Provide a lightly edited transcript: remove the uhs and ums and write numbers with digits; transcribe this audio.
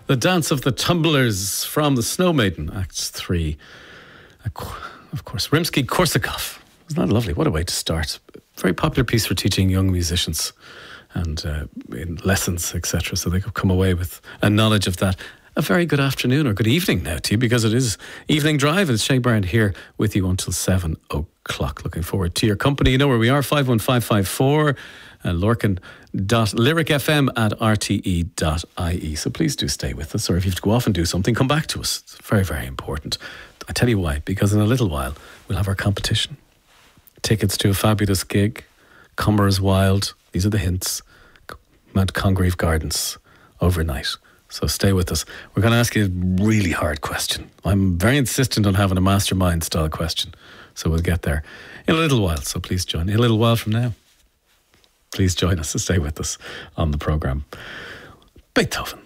The Dance of the Tumblers from The Snow Maiden, Act 3. Of course, Rimsky-Korsakov. Isn't that lovely? What a way to start. Very popular piece for teaching young musicians and in lessons, etc. So they could come away with a knowledge of that. A very good afternoon or good evening now to you, because it is Evening Drive. It's Shane Byrne here with you until 7 o'clock. Looking forward to your company. You know where we are, 51554 lorcan.lyricfm@rte.ie. So please do stay with us, or if you have to go off and do something, come back to us. It's very, very important. I tell you why, because in a little while we'll have our competition. Tickets to a fabulous gig, Comer's Wild, these are the hints, Mount Congreve Gardens, overnight. So stay with us. We're going to ask you a really hard question. I'm very insistent on having a mastermind style question. So we'll get there in a little while. So please join in a little while from now. Please join us and stay with us on the programme. Beethoven.